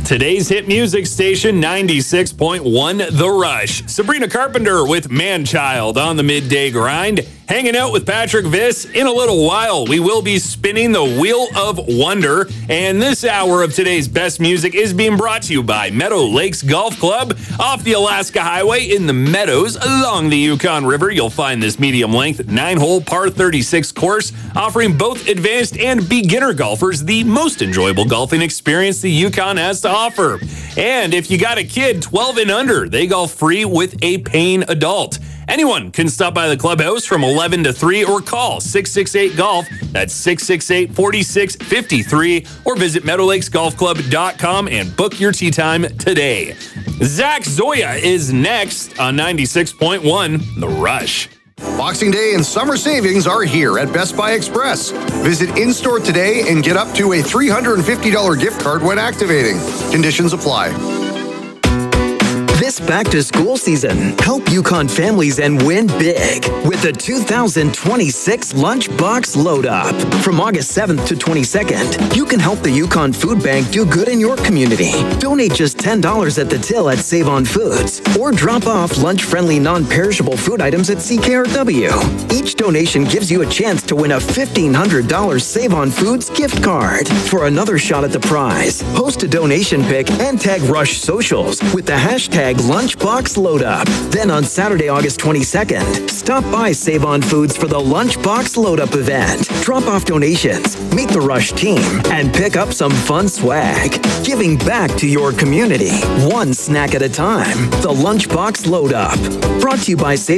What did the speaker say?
Today's hit music station, 96.1 The Rush. Sabrina Carpenter with Man-Child on the midday grind. Hanging out with Patrick Viss. In a little while, we will be spinning the Wheel of Wonder. And this hour of today's best music is being brought to you by Meadow Lakes Golf Club. Off the Alaska Highway in the meadows along the Yukon River, you'll find this medium-length 9-hole par 36 course, offering both advanced and beginner golfers the most enjoyable golfing experience the Yukon has to offer. And if you got a kid 12 and under, they golf free with a paying adult. Anyone can stop by the clubhouse from 11 to 3 or call 668-GOLF. That's 668-4653. Or visit meadowlakesgolfclub.com and book your tee time today. Zach Zoya is next on 96.1 The Rush. Boxing Day and summer savings are here at Best Buy Express. Visit in-store today and get up to a $350 gift card when activating. Conditions apply. This back-to-school season, help Yukon families and win big with the 2026 Lunchbox Load Up. From August 7th to 22nd, you can help the Yukon Food Bank do good in your community. Donate just $10 at the till at Save On Foods, or drop off lunch-friendly, non-perishable food items at CKRW. Each donation gives you a chance to win a $1,500 Save On Foods gift card. For another shot at the prize, post a donation pic and tag Rush Socials with the hashtag Lunchbox Load Up. Then on Saturday, August 22nd, stop by Save On Foods for the Lunchbox Load Up event. Drop off donations, meet the Rush team, and pick up some fun swag. Giving back to your community, one snack at a time. The Lunchbox Load Up. Brought to you by Save